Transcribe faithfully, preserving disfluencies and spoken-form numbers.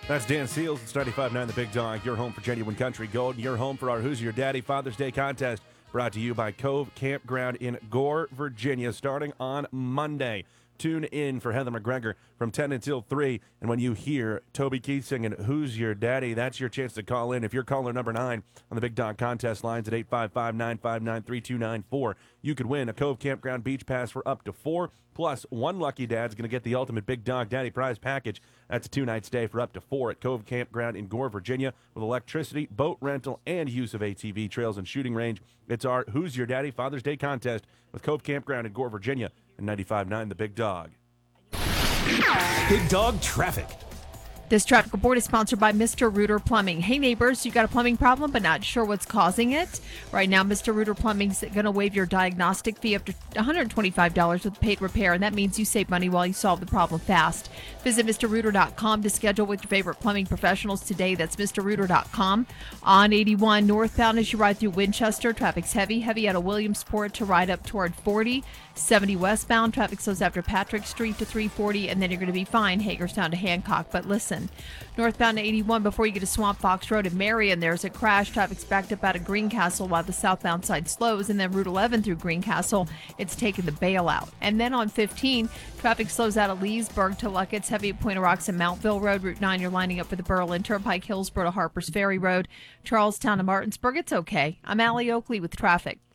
That's Dan Seals. It's ninety-five point nine The Big Dog, your home for genuine country gold, your home for our Who's Your Daddy Father's Day contest, brought to you by Cove Campground in Gore, Virginia, starting on Monday. Tune in for Heather McGregor from ten until three. And when you hear Toby Keith singing Who's Your Daddy, that's your chance to call in. If you're caller number nine on the Big Dog contest lines at eight five five, nine five nine, three two nine four, you could win a Cove Campground Beach Pass for up to four. Plus, one lucky dad's going to get the ultimate Big Dog Daddy prize package. That's a two-night stay for up to four at Cove Campground in Gore, Virginia, with electricity, boat rental, and use of A T V trails and shooting range. It's our Who's Your Daddy Father's Day contest with Cove Campground in Gore, Virginia, and ninety-five point nine The Big Dog. Big Dog Traffic. This traffic report is sponsored by Mister Rooter Plumbing. Hey neighbors, you got a plumbing problem but not sure what's causing it? Right now, Mister Rooter Plumbing's going to waive your diagnostic fee up to one hundred twenty-five dollars with paid repair, and that means you save money while you solve the problem fast. Visit Mr Rooter dot com to schedule with your favorite plumbing professionals today. That's Mr Rooter dot com. On eighty-one northbound as you ride through Winchester, traffic's heavy, heavy out of Williamsport to ride up toward forty. seventy westbound, traffic slows after Patrick Street to three forty, and then you're going to be fine Hagerstown to Hancock. But listen, northbound eighty-one before you get to Swamp Fox Road in Marion, there's a crash. Traffic's backed up out of Greencastle while the southbound side slows, and then Route eleven through Greencastle, it's taken the bailout. And then on fifteen, traffic slows out of Leesburg to Luckett's, heavy at Point of Rocks and Mountville Road. Route nine, you're lining up for the Berlin Turnpike, Hillsborough to Harpers Ferry Road, Charlestown to Martinsburg. It's okay. I'm Allie Oakley with traffic.